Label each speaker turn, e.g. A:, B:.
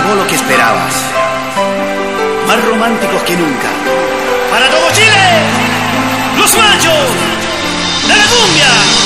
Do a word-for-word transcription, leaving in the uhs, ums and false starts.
A: llegó lo que esperabas. Más románticos que nunca.
B: Para todo Chile, los machos de la cumbia.